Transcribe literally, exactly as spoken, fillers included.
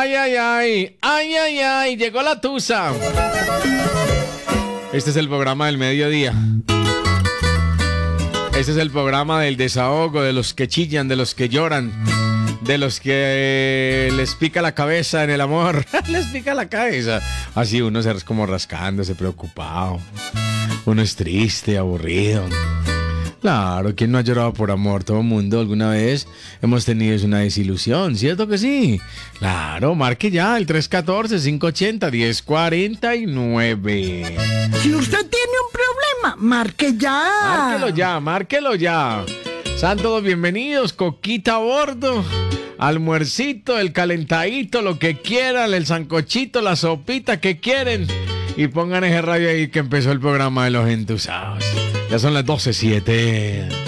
Ay, ay, ay, ay, ay, ay, llegó la tusa. Este es el programa del mediodía. Este es el programa del desahogo, de los que chillan, de los que lloran, de los que les pica la cabeza en el amor. Les pica la cabeza. Así uno se es como rascándose, preocupado. Uno es triste, aburrido. Claro, ¿quién no ha llorado por amor? Todo el mundo alguna vez hemos tenido una desilusión, ¿cierto que sí? Claro, marque ya el tres uno cuatro, cinco ocho cero, uno cero cuatro nueve. Si usted tiene un problema, marque ya. Márquelo ya, márquelo ya. Sean todos bienvenidos, coquita a bordo, almuercito, el calentadito, lo que quieran, el sancochito, la sopita que quieren. Y pongan ese radio ahí que empezó el programa de los entusados. Ya son las doce siete.